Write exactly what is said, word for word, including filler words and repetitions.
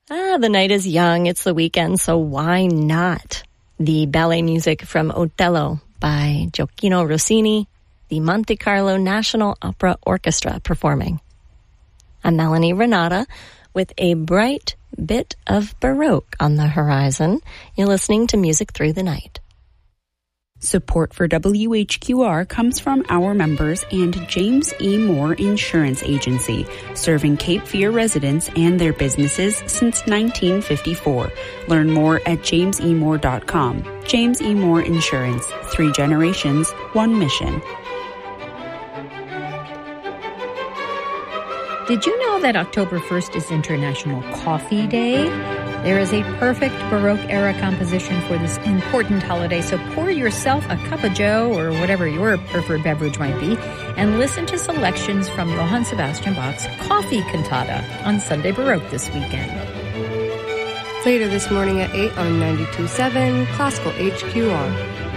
Ah, the night is young. It's the weekend, so why not? The ballet music from Otello by Gioacchino Rossini, the Monte Carlo National Opera Orchestra performing. I'm Melanie Renata with a bright bit of Baroque on the horizon. You're listening to Music Through the Night. Support for W H Q R comes from our members and James E. Moore Insurance Agency, serving Cape Fear residents and their businesses since nineteen fifty-four. Learn more at james e moore dot com. James E. Moore Insurance. Three generations, one mission. Did you know that October first is International Coffee Day? There is a perfect Baroque-era composition for this important holiday, so pour yourself a cup of joe or whatever your preferred beverage might be, and listen to selections from Johann Sebastian Bach's Coffee Cantata on Sunday Baroque this weekend. Later this morning at eight on ninety-two point seven Classical H Q R.